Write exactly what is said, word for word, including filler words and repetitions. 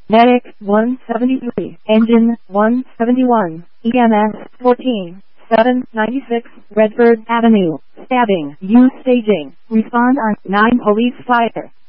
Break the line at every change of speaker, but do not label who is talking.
Medic one seventy-three, Engine one seventy-one, E M S fourteen, seven ninety-six, Redford Avenue, stabbing, use staging, respond on nine police fire.